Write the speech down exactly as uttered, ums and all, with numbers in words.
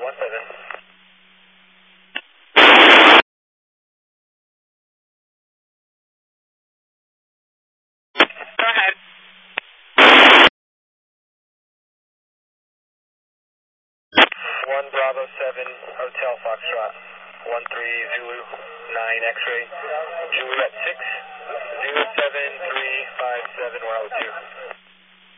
one seven. Go ahead. one Bravo seven, Hotel Foxtrot, one three Zulu, nine X-ray, Juliet six, zero seven three five seven, we're out two.